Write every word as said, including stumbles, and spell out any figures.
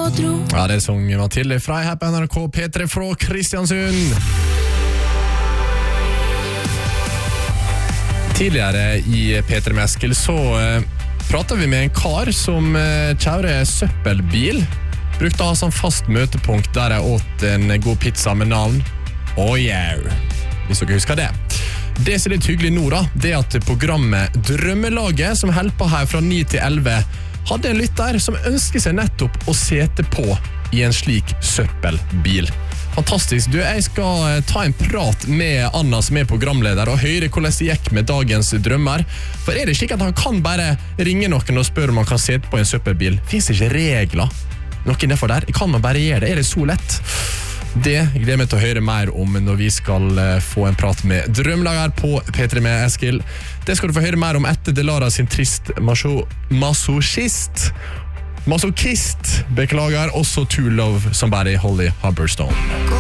og tro. Ja, det sang Mathilde Frey her på N R K P tre fra Kristiansund. Tidligere i P tre med Eskil så eh, pratet vi med en kar som eh, kjører søppelbil. Brukte å ha sånn fast møtepunkt der jeg åt en god pizza med navn Oyau, hvis dere husker det. Det som er litt hyggelig nå da, det er at programmet Drømmelaget, som holder på her fra ni til elleve, hadde en lytter som ønsker seg nettopp å sete på i en slik søppelbil. Fantastisk. Du, jeg skal ta en prat med Anna som er programleder og høre hvordan det gikk med dagens drømmer. For er det slik at han kan bare ringe noen og spørre om han kan sete på en søppelbil? Finnes det ikke regler? Noe innenfor der? Kan man bare gjøre det? Er det så lett? Det gleder jeg meg til å høre mer om når vi skal få en prat med Drømmelager på P tre med Eskil. Det skal du få høre mer om etter Delara sin trist maso masochist. Masochist, beklager, også To Love Somebody, Holly Humberstone.